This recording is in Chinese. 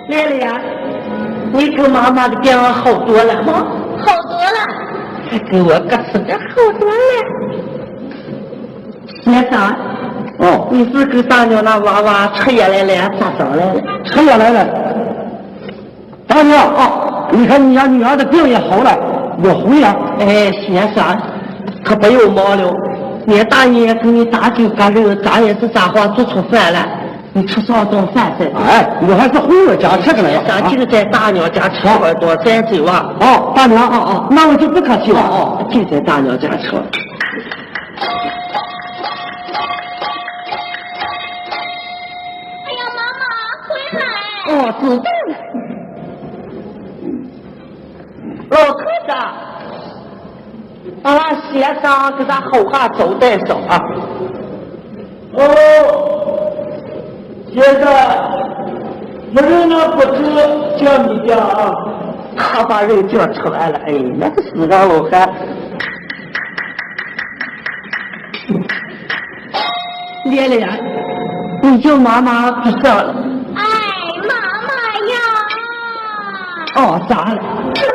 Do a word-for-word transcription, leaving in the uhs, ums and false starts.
来了呀，你跟妈妈的电话好多了吗？ 好多了。 还给我个是个好多了。先生， 哦， 你是给大娘那娃娃吃药来了，咋着来了？ 吃药来了。大娘，哦，你看你家女儿的病也好了，我回了。 哎，先生，可不有毛了。你大爷给你打酒干肉，咱也是咋话做出饭来。你吃上顿饭再走。 哎，我还是回我家吃的了。 咱就在大娘家吃会多，再走啊。 哦，大娘，哦哦，那我就不客气了。 哦哦，就在大娘家吃。 哎呀，妈妈回来。 哦，知道了。老头子，俺先生给咱后下招待上啊。 哦，先生，有人呢不知叫你家啊。 他把人叫出来了，哎，那个死个老汉。连连，你叫妈妈不上了。 哎，妈妈呀！ 哦，咋了？ 这